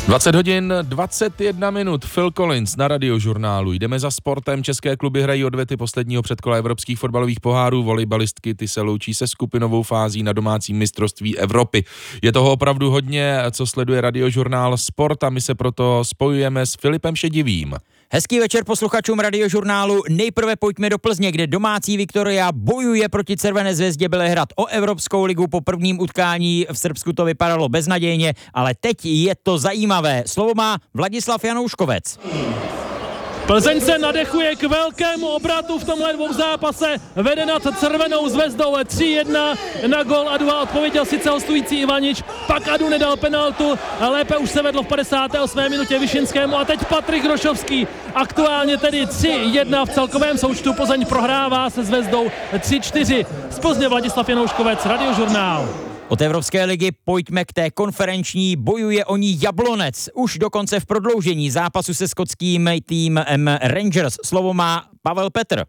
20 hodin 21 minut, Phil Collins na Radiožurnálu. Jdeme za sportem, české kluby hrají odvety posledního předkola evropských fotbalových pohárů, volejbalistky ty se loučí se skupinovou fází na domácím mistrovství Evropy. Je toho opravdu hodně, co sleduje Radiožurnál Sport a my se proto spojujeme s Filipem Šedivým. Hezký večer posluchačům Radiožurnálu. Nejprve pojďme do Plzně, kde domácí Viktoria bojuje proti Červené zvězdě Bělehrad o Evropskou ligu. Po prvním utkání v Srbsku to vypadalo beznadějně, ale teď je to zajímavé. Slovo má Vladislav Janouškovec. Plzeň se nadechuje k velkému obratu v tomhle dvou zápase. Vede nad Červenou zvezdou 3-1 na gól Adu a odpověděl sice hostující Ivanič, pak Adu nedal penaltu, lépe už se vedlo v 58. minutě Vyšinskému a teď Patrik Hrošovský. Aktuálně tedy 3-1 v celkovém součtu. Plzeň prohrává se zvezdou 3-4. Z Plzně Vladislav Janouškovec, Radiožurnál. Od Evropské ligy pojďme k té konferenční, bojuje o ní Jablonec. Už dokonce v prodloužení zápasu se skotským týmem Rangers. Slovo má Pavel Petr.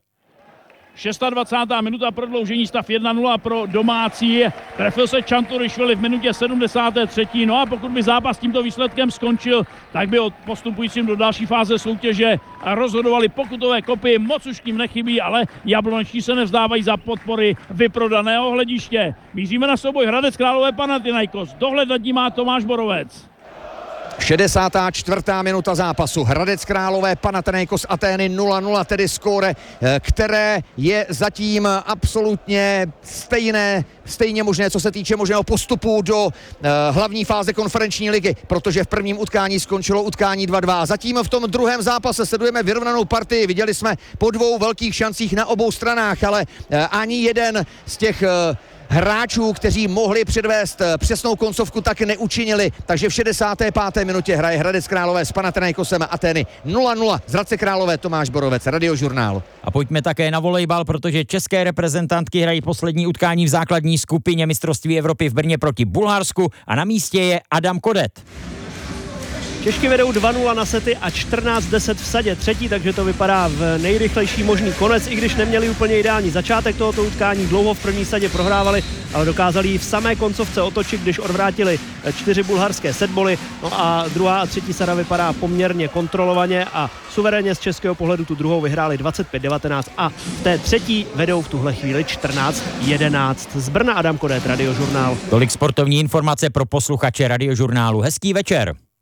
26. minuta prodloužení, stav 1-0 pro domácí. Trefil se Čanturišvili v minutě 73. No a pokud by zápas tímto výsledkem skončil, tak by od postupujícím do další fáze soutěže rozhodovali pokutové kopy. Moc už tím nechybí, ale jablonečtí se nevzdávají za podpory vyprodaného hlediště. Míříme na souboj Hradec Králové Panathinaikos. Dohled nad ním má Tomáš Borovec. 64. minuta zápasu. Hradec Králové Panathinaikos Atény 0-0, tedy skóre, které je zatím absolutně stejně možné, co se týče možného postupu do hlavní fáze konferenční ligy, protože v prvním utkání skončilo utkání 2-2. Zatím v tom druhém zápase sledujeme vyrovnanou partii. Viděli jsme po dvou velkých šancích na obou stranách, ale ani jeden z těch hráčů, kteří mohli předvést přesnou koncovku, tak neučinili. Takže v 65. minutě hraje Hradec Králové s Panathinaikosem Atény 0-0. Z Hradce Králové Tomáš Borovec, Radiožurnál. A pojďme také na volejbal, protože české reprezentantky hrají poslední utkání v základní skupině mistrovství Evropy v Brně proti Bulharsku a na místě je Adam Kodet. Češky vedou 2-0 na sety a 14-10 v sadě třetí, takže to vypadá v nejrychlejší možný konec, i když neměli úplně ideální začátek tohoto utkání, dlouho v první sadě prohrávali, ale dokázali ji v samé koncovce otočit, když odvrátili 4 bulharské setboly. No a druhá a třetí sada vypadá poměrně kontrolovaně a suverénně z českého pohledu tu druhou vyhráli 25-19 a v té třetí vedou v tuhle chvíli 14-11. Z Brna Adam Kodet, Radiožurnál. Tolik sportovní informace pro posluchače Radiožurnálu. Hezký večer.